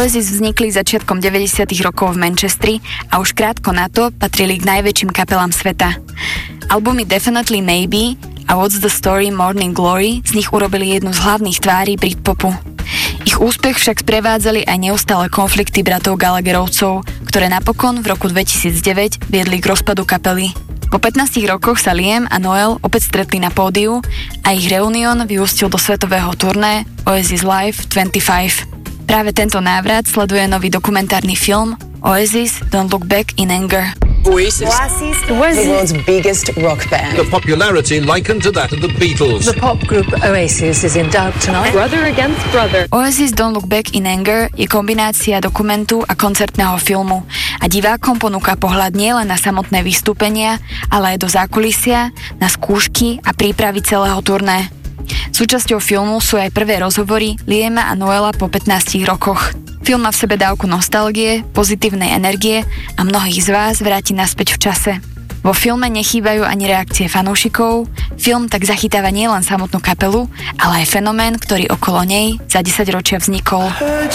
Oasis vznikli začiatkom 90. rokov v Manchestri a už krátko na to patrili k najväčším kapelám sveta. Albumy Definitely Maybe a What's the Story Morning Glory z nich urobili jednu z hlavných tvári Britpopu. Ich úspech však sprevádzali aj neustále konflikty bratov Gallagherovcov, ktoré napokon v roku 2009 viedli k rozpadu kapely. Po 15 rokoch sa Liam a Noel opäť stretli na pódiu a ich reunión vyústil do svetového turné Oasis Live 25. Práve tento návrat sleduje nový dokumentárny film Oasis Don't Look Back in Anger. Oasis. The world's biggest rock band. The popularity likened to that of the Beatles. The pop group Oasis is in doubt tonight. Brother against brother. Oasis Don't Look Back in Anger je kombinácia dokumentu a koncertného filmu a divákom ponúka pohľad nielen na samotné vystúpenia, ale aj do zákulisia, na skúšky a prípravy celého turné. Súčasťou filmu sú aj prvé rozhovory Liama a Noela po 15 rokoch. Film má v sebe dávku nostalgie, pozitívnej energie a mnohých z vás vráti naspäť v čase. Vo filme nechýbajú ani reakcie fanúšikov, film tak zachytáva nielen samotnú kapelu, ale aj fenomén, ktorý okolo nej za 10 ročia vznikol.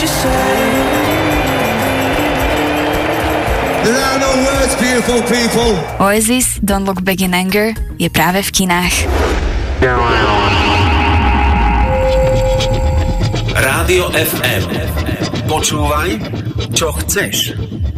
Oasis Don't Look Back in Anger je práve v kinách. Rádio FM. Počúvaj, čo chceš.